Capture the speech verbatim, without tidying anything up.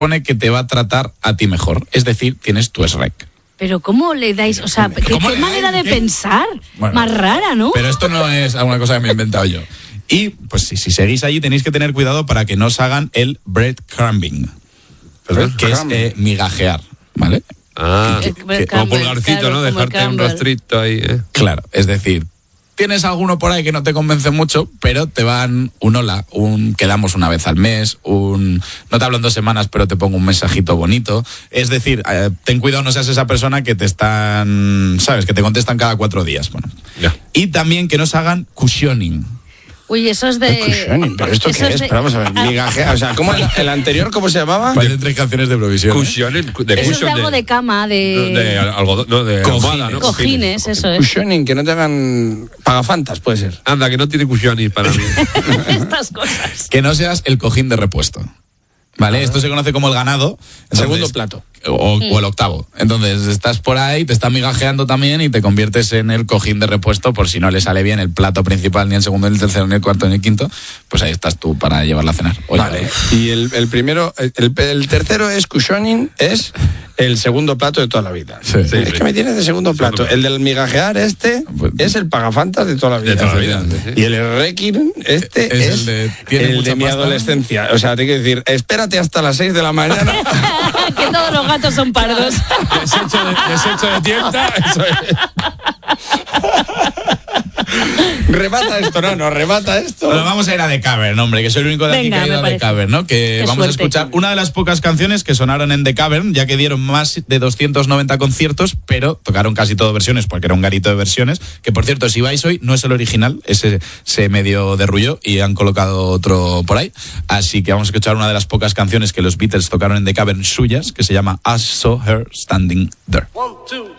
supone que te va a tratar a ti mejor. Es decir, tienes tu S R E C. Pero ¿cómo le dais? O sea, ¿qué, qué manera de pensar? Bueno, más rara, ¿no? Pero esto no es alguna cosa que me he inventado yo. Y, pues si, si seguís allí, tenéis que tener cuidado para que no os hagan el breadcrumbing, que es eh, migajear, ¿vale? Ah, que, que, como pulgarcito, claro, ¿no? Dejarte un rastrito ahí, ¿eh? Claro, es decir, tienes alguno por ahí que no te convence mucho, pero te van un hola, un quedamos una vez al mes, un no te hablo en dos semanas, pero te pongo un mensajito bonito. Es decir, eh, ten cuidado, no seas esa persona que te están, ¿sabes? Que te contestan cada cuatro días. Bueno. Ya. Y también que no se hagan cushioning. Uy, eso es de... Cushioning, ¿pero esto qué es? De... Pero vamos a ver, migajea, o sea, ¿cómo el, el anterior, cómo se llamaba? Parecen tres canciones de Eurovisión. Cushioning, ¿eh? de Eso es de algo de, de cama, de... De algodón, no, de almohada, ¿no? Cojines, eso es. Cushioning, que no te hagan pagafantas, puede ser. Anda, que no tiene cushioning para mí. Estas cosas. Que no seas el cojín de repuesto. ¿Vale? Ah. Esto se conoce como el ganado. Entonces, segundo plato. O, o el octavo. Entonces estás por ahí, te estás migajeando también y te conviertes en el cojín de repuesto por si no le sale bien el plato principal, ni el segundo, ni el tercero, ni el cuarto, ni el quinto. Pues ahí estás tú para llevarla a cenar. Oye, vale. Y el, el primero, el, el tercero es cushioning, es el segundo plato de toda la vida. Sí, es sí, que me tienes de segundo plato. El del migajear este pues, es el pagafantas de toda la vida. De toda la vida. Sí. Y el requiem este es, es el de, el de mi adolescencia. O sea, te quiero decir, espérate hasta las seis de la mañana. Que todos los gatos son pardos. Desecho de, desecho de tienda. Eso es. Remata esto, no, no, remata esto. Bueno, vamos a ir a The Cavern, hombre, que soy el único de Venga, aquí que ha ido a The Cavern, ¿no? Que Qué vamos suerte. a escuchar una de las pocas canciones que sonaron en The Cavern, ya que dieron más de doscientos noventa conciertos, pero tocaron casi todo versiones, porque era un garito de versiones, que por cierto, si vais hoy, no es el original, ese se medio derrulló y han colocado otro por ahí, así que vamos a escuchar una de las pocas canciones que los Beatles tocaron en The Cavern suyas, que se llama I Saw Her Standing There. One, two,